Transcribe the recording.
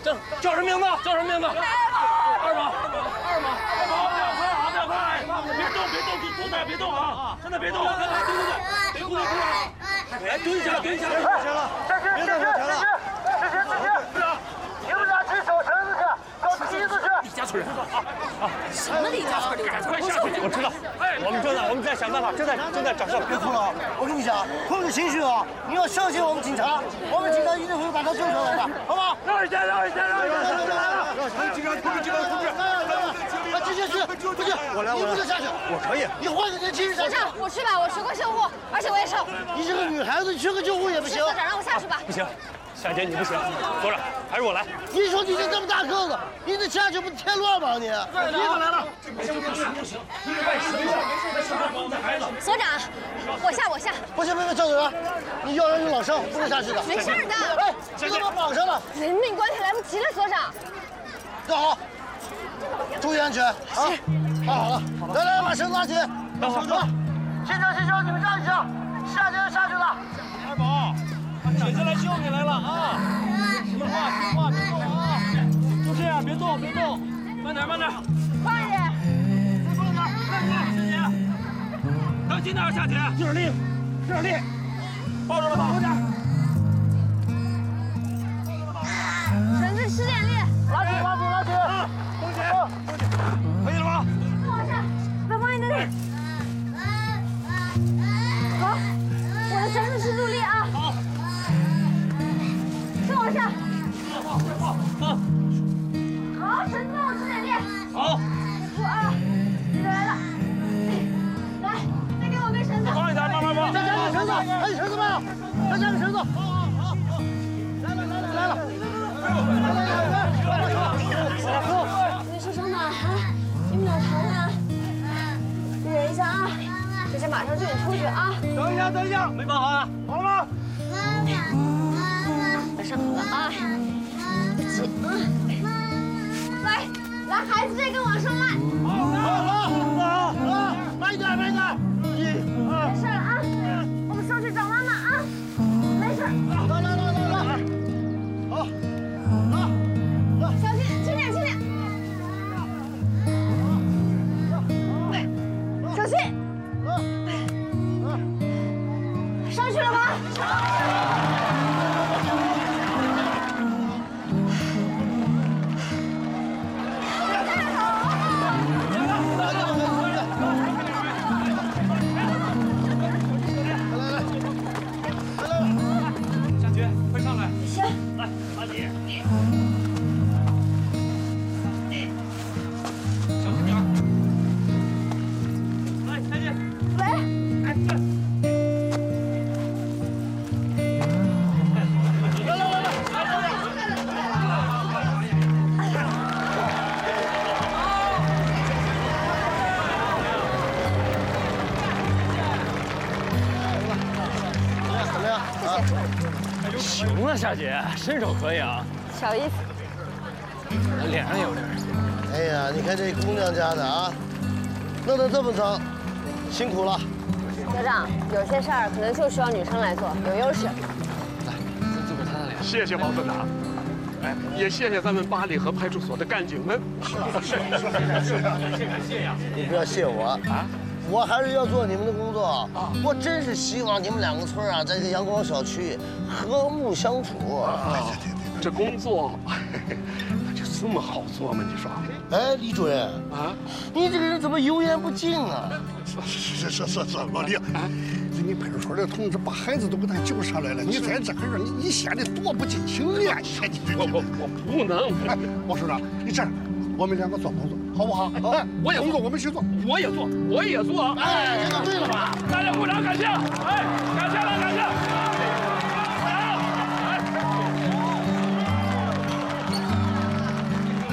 叫什么名字？叫什么名字？二马，不要快，别动，猪仔别动啊！现在别动，对，别动，哎，蹲下，别动， 你们俩去找绳子去，找梯子去。 李家村人什么李家村？ 快下去！我知道，我们在想办法，正在找上。 别哭了，我跟你讲，控制情绪啊！你要相信我们警察，我们警察一定会把他救出来的，好吗？ 让一下！ 警察同志！他直接去，不去，你不能下去， 我可以。 你换个年轻人下去。 所长，我去吧，我学过救护，而且我也瘦。 你是个女孩子，你学个救护也不行。 所长，让我下去吧。 不行，夏姐你不行，所长还是我来。 你说你这么大个子，你这下去不添乱吗？你来了。 所长，我下。 不行，别，赵主任，你要人有老伤，不能下去的。 没事的。 哎，你怎么绑上了？ 人命关天，来不及了，所长。 坐好，注意安全啊！好了，来，把绳子拉起。 等会儿， 先生，你们让一下，下去了。 二宝，姐姐来救你来了啊！听话，别动啊！就这样，别动，慢点。 快点！ 夏姐，当心点，夏姐，劲儿力，抱住了吧，快点！ 绳子吃点力， 拉起！ 东姐，可以了吗？ 往下，再往一点点。好，我的绳子吃住力啊！ 好， 再往下。 放。 好，绳子我吃点力。 好。 啊，来了。来，再给我根绳子。 放一点，慢慢放。 再加个绳子，还有绳子没有？再加个绳子。好，来了。 没受伤吧？啊，有没有疼啊？忍一下啊，姐姐马上救你出去啊。 等一下，没绑好啊？好了吗？ 马上好了啊，不急啊。来，孩子，这根往上拉。 好，慢一点。 没事了啊，我们上去找妈妈啊，没事。 来，好， 小心，轻点。小心。上去了吗？ 夏姐，快上来。 行。 来，阿姐。小心点。来，夏姐。 喂。 哎，这。 怎么样？ 行了，夏姐，身手可以啊， 小意思。 脸上有点。 哎呀，你看这姑娘家的啊，弄得这么脏，辛苦了。 所长，有些事儿可能就需要女生来做，有优势。 来，先做给他的脸。 谢谢王所长，哎，也谢谢咱们八里河派出所的干警们。 谢呀！ 你不要谢我啊，我还是要做你们的工作。我真是希望你们两个村啊，在这个阳光小区和睦相处。 这工作就这么好做吗？你说？ 哎，李主任啊， 你这个人怎么油盐不进啊？ 怎么的？人家派出所的同志把孩子都给他救上来了，你在这个人，你显得多不近情呀！ 我不能。 哎，王首长，你这样，我们两个做工作，好不好？ 我也工作我们去做， 我也做。哎， 哎，这就对了吧？ 大家鼓掌！